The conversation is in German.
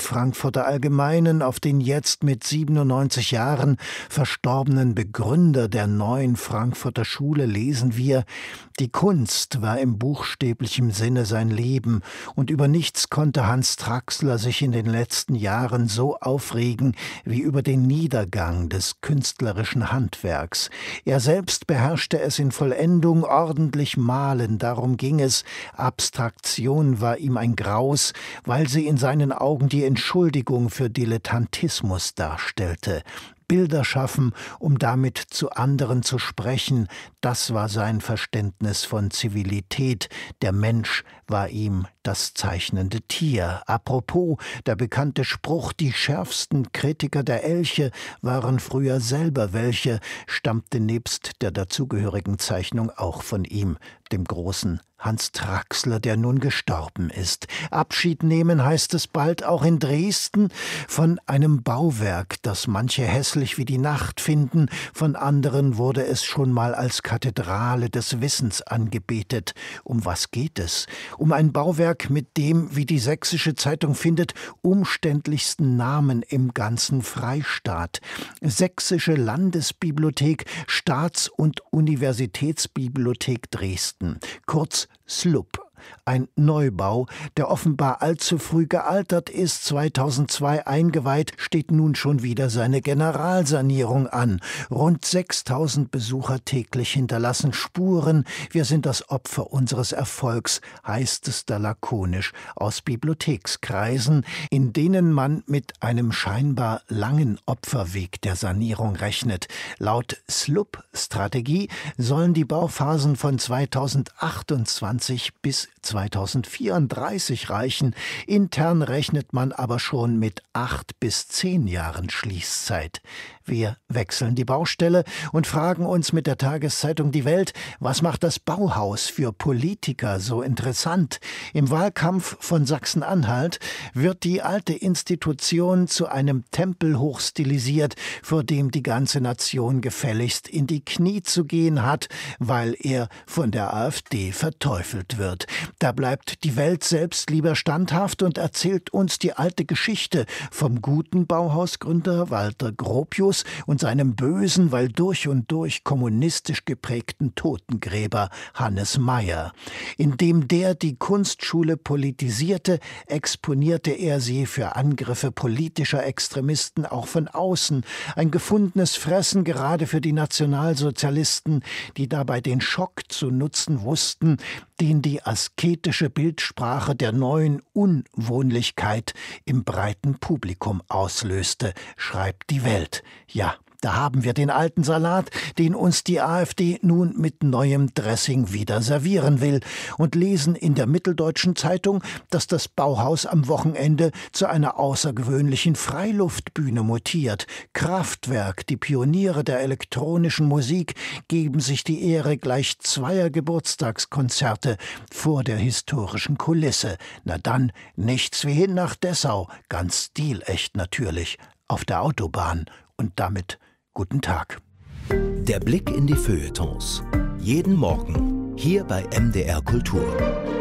Frankfurter Allgemeinen auf den jetzt mit 97 Jahren verstorbenen Begründer der neuen Frankfurter Schule lesen wir: Die Kunst war im buchstäblichen Sinne sein Leben, und über nichts konnte Hans Traxler sich in den letzten Jahren so aufregen wie über den Niedergang des künstlerischen Handwerks. Er selbst beherrschte es in Vollendung, ordentlich malen, darum ging es. Abstraktion war ihm ein Graus, weil sie in seinen Augen die Entschuldigung für Dilettantismus darstellte. Bilder schaffen, um damit zu anderen zu sprechen, das war sein Verständnis von Zivilität. Der Mensch war ihm das zeichnende Tier. Apropos, der bekannte Spruch, die schärfsten Kritiker der Elche waren früher selber welche, stammte nebst der dazugehörigen Zeichnung auch von ihm, dem großen Hans Traxler, der nun gestorben ist. Abschied nehmen heißt es bald auch in Dresden von einem Bauwerk, das manche hässlich wie die Nacht finden, von anderen wurde es schon mal als Kathedrale des Wissens angebetet. Um was geht es? Um ein Bauwerk mit dem, wie die Sächsische Zeitung findet, umständlichsten Namen im ganzen Freistaat. Sächsische Landesbibliothek, Staats- und Universitätsbibliothek Dresden, kurz SLUB. Ein Neubau, der offenbar allzu früh gealtert ist, 2002 eingeweiht, steht nun schon wieder seine Generalsanierung an. Rund 6.000 Besucher täglich hinterlassen Spuren. Wir sind das Opfer unseres Erfolgs, heißt es da lakonisch aus Bibliothekskreisen, in denen man mit einem scheinbar langen Opferweg der Sanierung rechnet. Laut SLUB-Strategie sollen die Bauphasen von 2028 bis 2034 reichen. Intern rechnet man aber schon mit 8 bis 10 Jahren Schließzeit. Wir wechseln die Baustelle und fragen uns mit der Tageszeitung Die Welt, was macht das Bauhaus für Politiker so interessant? Im Wahlkampf von Sachsen-Anhalt wird die alte Institution zu einem Tempel hochstilisiert, vor dem die ganze Nation gefälligst in die Knie zu gehen hat, weil er von der AfD verteufelt wird. Da bleibt die Welt selbst lieber standhaft und erzählt uns die alte Geschichte vom guten Bauhausgründer Walter Gropius und seinem bösen, weil durch und durch kommunistisch geprägten Totengräber Hannes Mayer. Indem der die Kunstschule politisierte, exponierte er sie für Angriffe politischer Extremisten auch von außen. Ein gefundenes Fressen gerade für die Nationalsozialisten, die dabei den Schock zu nutzen wussten, den die asketische Bildsprache der neuen Unwohnlichkeit im breiten Publikum auslöste, schreibt die Welt. Ja, da haben wir den alten Salat, den uns die AfD nun mit neuem Dressing wieder servieren will, und lesen in der Mitteldeutschen Zeitung, dass das Bauhaus am Wochenende zu einer außergewöhnlichen Freiluftbühne mutiert. Kraftwerk, die Pioniere der elektronischen Musik, geben sich die Ehre gleich 2 Geburtstagskonzerte vor der historischen Kulisse. Na dann, nichts wie hin nach Dessau, ganz stilecht natürlich, auf der Autobahn. Und damit guten Tag. Der Blick in die Feuilletons. Jeden Morgen hier bei MDR Kultur.